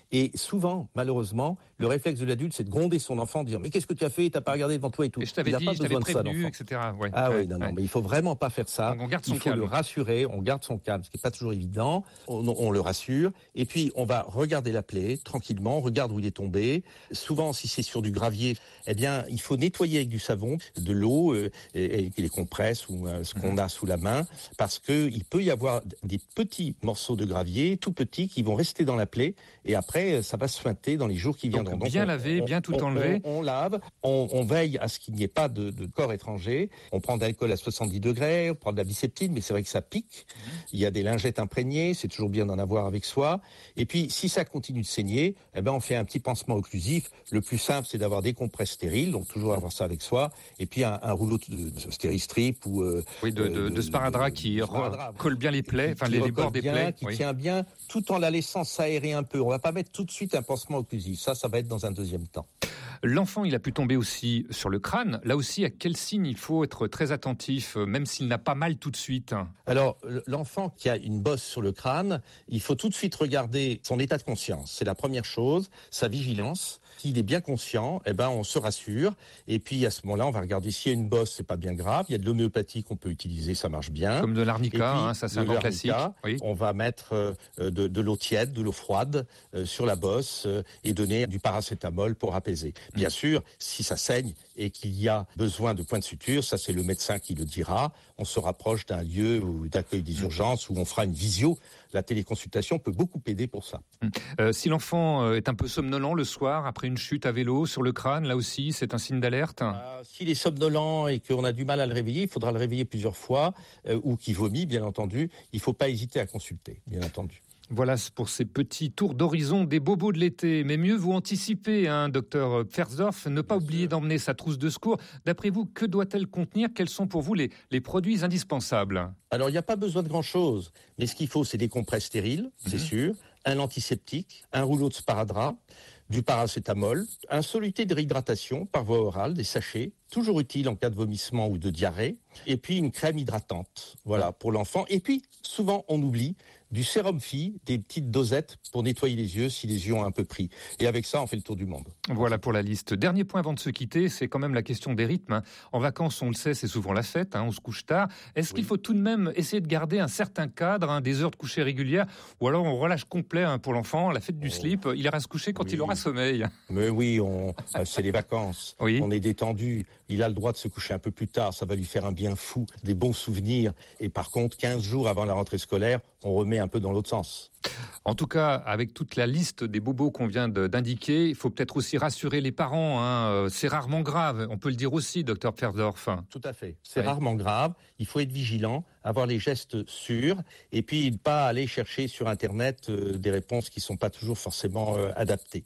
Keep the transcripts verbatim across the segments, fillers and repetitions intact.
Et souvent, malheureusement, le réflexe de l'adulte, c'est de gronder son enfant, de dire « mais qu'est-ce que tu as fait, t'as pas regardé devant toi et tout ». Et je t'avais il dit, pas je t'avais besoin prévenu, de ça, et cetera. Ouais. Ah ouais, oui, non, non, ouais. mais il faut vraiment pas faire ça. Donc on garde son il faut calme. le rassurer, on garde son calme, ce qui est pas toujours évident. On, on le rassure, et puis on va regarder la plaie tranquillement, on regarde où il est tombé. Souvent, si c'est sur du gravier, eh bien, il faut nettoyer avec du savon, de l'eau euh, et, et les compresses ou euh, ce qu'on a sous la main, parce que il peut y avoir des petits morceaux de gravier, tout petits, qui vont rester dans la plaie, et après, ça va se suinter dans les jours qui viendront. Donc, bien Donc, on, laver, on, bien tout on, enlever. On, on lave, on, on veille à ce qu'il n'y ait pas de, de corps étranger. On prend de l'alcool à soixante-dix degrés, on prend de la biseptine, mais c'est vrai que ça pique. Mmh. Il y a des lingettes imprégnées, c'est toujours bien d'en avoir avec soi. Et puis, si ça continue de saigner, eh ben, on fait un petit pansement occlusif. Le plus simple, c'est d'avoir des compresses stériles, donc toujours avoir ça avec soi. Et puis, un, un rouleau de, de stéristrip ou euh, oui, de, de, de, de sparadrap qui sparadrap, colle bien les plaies, enfin les, les bords des bien, plaies, qui oui. tient bien, tout en la laissant s'aérer un peu. On va pas mettre tout de suite un pansement occlusif. Ça, ça va être dans un deuxième temps. L'enfant, il a pu tomber aussi sur le crâne. Là aussi, à quel signe il faut être très attentif, même s'il n'a pas mal tout de suite? Alors, l'enfant qui a une bosse sur le crâne, il faut tout de suite regarder son état de conscience. C'est la première chose, sa vigilance. S'il est bien conscient, eh ben, on se rassure. Et puis, à ce moment-là, on va regarder s'il y a une bosse, c'est pas bien grave. Il y a de l'homéopathie qu'on peut utiliser, ça marche bien. Comme de l'arnica, hein, ça c'est un grand classique. Oui. On va mettre euh, de, de l'eau tiède, de l'eau froide euh, sur la bosse euh, et donner du paracétamol pour apaiser. Bien mmh. sûr, si ça saigne et qu'il y a besoin de points de suture, ça c'est le médecin qui le dira. On se rapproche d'un lieu d'accueil des urgences où on fera une visio. La téléconsultation peut beaucoup aider pour ça. Euh, si l'enfant est un peu somnolent le soir, après une chute à vélo sur le crâne, là aussi, c'est un signe d'alerte. euh, S'il est somnolent et qu'on a du mal à le réveiller, il faudra le réveiller plusieurs fois, euh, ou qu'il vomit, bien entendu. Il ne faut pas hésiter à consulter, bien entendu. Voilà pour ces petits tours d'horizon des bobos de l'été. Mais mieux vous anticiper, hein, docteur Pfersdorf, ne pas Bien oublier sûr. d'emmener sa trousse de secours. D'après vous, que doit-elle contenir? Quels sont pour vous les, les produits indispensables? Alors, il n'y a pas besoin de grand-chose. Mais ce qu'il faut, c'est des compresses stériles, c'est mmh. sûr, un antiseptique, un rouleau de sparadrap, du paracétamol, un soluté de réhydratation par voie orale, des sachets, toujours utile en cas de vomissement ou de diarrhée, et puis une crème hydratante, voilà, pour l'enfant. Et puis, souvent, on oublie du sérum fille, des petites dosettes pour nettoyer les yeux si les yeux ont un peu pris. Et avec ça, on fait le tour du monde. Voilà pour la liste. Dernier point avant de se quitter, c'est quand même la question des rythmes. En vacances, on le sait, c'est souvent la fête, hein, on se couche tard. Est-ce oui. qu'il faut tout de même essayer de garder un certain cadre, hein, des heures de coucher régulières, ou alors on relâche complet hein, pour l'enfant, la fête du oh. slip, il ira se coucher quand oui. il aura sommeil? Mais oui, on, c'est les vacances, oui. on est détendu, il a le droit de se coucher un peu plus tard, ça va lui faire un bien fou, des bons souvenirs. Et par contre, quinze jours avant la rentrée scolaire, on remet un peu dans l'autre sens. En tout cas, avec toute la liste des bobos qu'on vient de, d'indiquer, il faut peut-être aussi rassurer les parents. Hein. C'est rarement grave, on peut le dire aussi, docteur Pfersdorf. Tout à fait, c'est oui. rarement grave. Il faut être vigilant, avoir les gestes sûrs, et puis ne pas aller chercher sur Internet euh, des réponses qui ne sont pas toujours forcément euh, adaptées.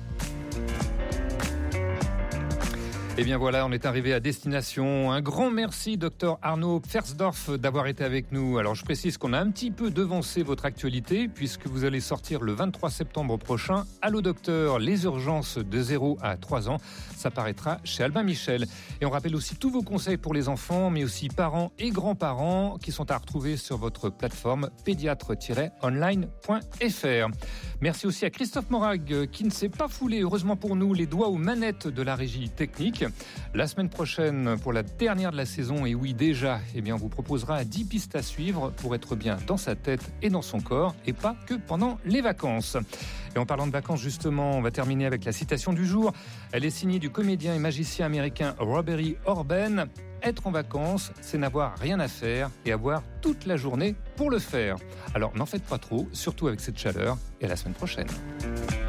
Et bien voilà, on est arrivé à destination. Un grand merci, docteur Arnaud Pfersdorf, d'avoir été avec nous. Alors je précise qu'on a un petit peu devancé votre actualité, puisque vous allez sortir le vingt-trois septembre prochain. Allô docteur, les urgences de zéro à trois ans. Ça paraîtra chez Albin Michel. Et on rappelle aussi tous vos conseils pour les enfants, mais aussi parents et grands-parents, qui sont à retrouver sur votre plateforme pédiatre tiret online point f r. Merci aussi à Christophe Morag, qui ne s'est pas foulé, heureusement pour nous, les doigts aux manettes de la régie technique. La semaine prochaine, pour la dernière de la saison, et oui déjà, eh bien, on vous proposera dix pistes à suivre pour être bien dans sa tête et dans son corps, et pas que pendant les vacances. Et en parlant de vacances, justement, on va terminer avec la citation du jour. Elle est signée du comédien et magicien américain Robert Orben. Être en vacances, c'est n'avoir rien à faire et avoir toute la journée pour le faire. Alors n'en faites pas trop, surtout avec cette chaleur, et à la semaine prochaine.